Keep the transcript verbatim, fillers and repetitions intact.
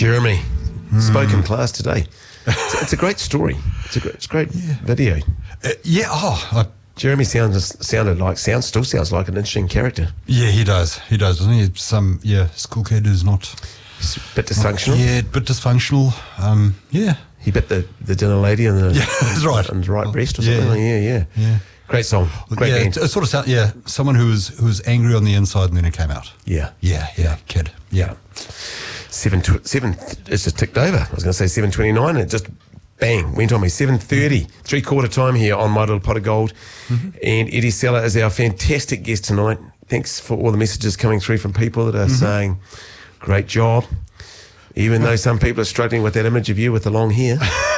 Jeremy mm. spoke in class today. It's, it's a great story. It's a great, it's a great yeah. video. Uh, yeah, oh, I, Jeremy sounds sounded like sounds still sounds like an interesting character. Yeah, he does. He does, doesn't he? Some yeah, school kid who's not He's a bit dysfunctional. Not, yeah, a bit dysfunctional. Um, yeah, he bit the, the dinner lady on the yeah, that's right on the right breast or yeah, something. Yeah, yeah, yeah. Great song. Great yeah, band. It sort of sound, yeah, someone who was who was angry on the inside and then it came out. Yeah, yeah, yeah. Kid. Yeah. Seven tw- seven. It's just ticked over. I was going to say seven twenty nine. It just. Bang, went on me. seven thirty, three-quarter time here on My Little Pot of Gold. Mm-hmm. And Eddie Seller is our fantastic guest tonight. Thanks for all the messages coming through from people that are mm-hmm. saying, great job. Even though some people are struggling with that image of you with the long hair.